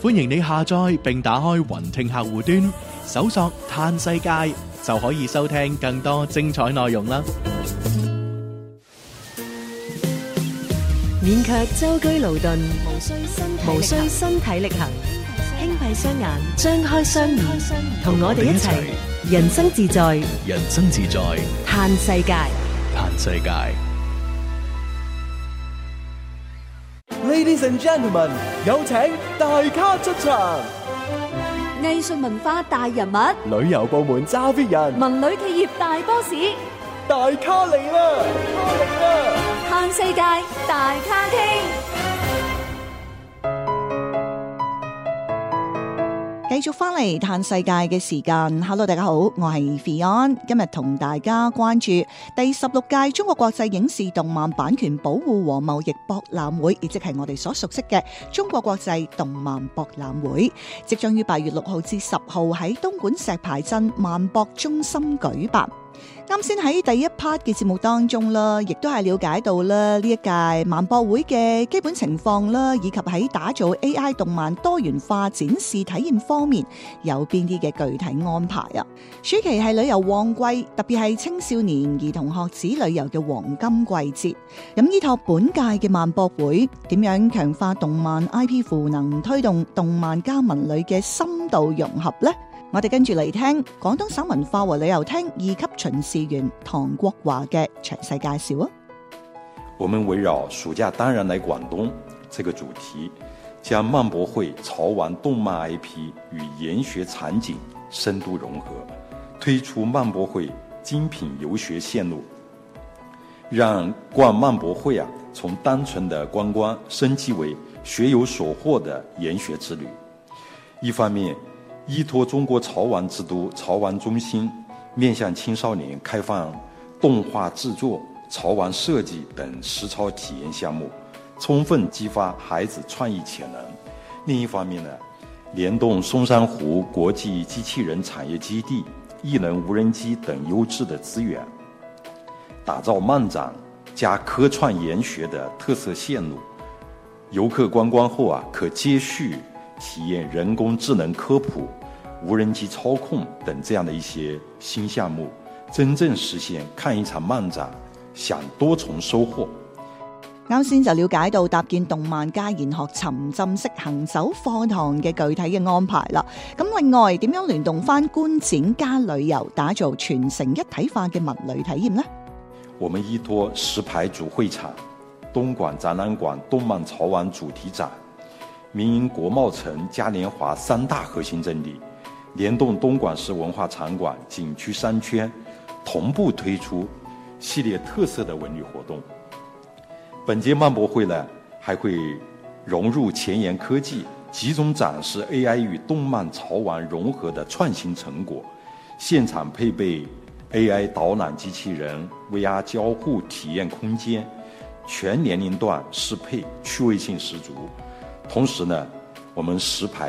歡迎你下載並打開雲聽客戶端，搜索嘆世界就可以收聽更多精彩內容啦。 勉強舟車勞頓，無需身體力行，輕閉雙眼，張開雙耳，同我哋一齊人生自在， 人生自在， 嘆世界。 嘆世界。 Ladies and gentlemen， 有請大咖出場。 藝術文化大人物， 旅遊部門揸 fit 人， 文旅企業大 boss， 大咖嚟啦！ 嘆世界大咖傾。 繼續翻嚟嘆世界嘅時間 ，Hello， 大家好，我係 Fion， 今日同大家關注第16屆中國國際影視動漫版權保護和貿易博覽會，亦即係我哋所熟悉嘅中國國際動漫博覽會，即將於8月6號至10號喺東莞石牌鎮萬博中心舉辦。啱先喺第一 part 嘅節目當中啦，亦都係了解到啦呢一屆萬博會嘅基本情況啦，以及喺打造 AI 動漫多元化展示體驗方面有邊啲嘅具體安排啊。暑期係旅遊旺季，特別係青少年兒童學子旅遊嘅黃金季節。咁依託本屆嘅萬博會，點樣強化動漫 IP 賦能，推動動漫加文旅嘅深度融合呢？我哋跟住嚟聽廣東省文化和旅遊廳2級巡視員唐國華嘅詳細介紹啊！ 我們圍繞暑假當然來廣東這個主題，將漫博會潮玩動漫 IP 與研學場景深度融合，推出漫博會精品遊學線路，讓逛漫博會從單純的觀光升級為學有所獲的研學之旅。一方面依託中國潮玩之都潮玩中心，面向青少年開放動畫製作、潮玩設計等實操體驗項目，充分激發孩子創意潛能。另一方面呢，聯動松山湖國際機器人產業基地、異能無人機等優質的資源，打造漫展加科創研學的特色線路。遊客觀光後可接續體驗人工智能科普、無人機操控等這樣的一些新項目，真正實現看一場漫展享多重收穫。 啱先就了解到搭建動漫加研學沉浸式行走課堂嘅具體嘅安排啦。咁另外點樣聯動翻觀展加旅遊，打造全城一體化嘅文旅體驗呢？ 我們依託石牌主會場、東莞展覽館動漫潮玩主題展、民營國貿城嘉年華3大核心陣地，聯動東莞市文化場館景區商圈，同步推出系列特色的文旅活動。本屆漫博會呢，還會融入前沿科技，集中展示 AI 與動漫潮玩融合的創新成果，現場配備 AI 導覽機器人、VR 交互體驗空間，全年齡段適配，趣味性十足。同時呢，我們石牌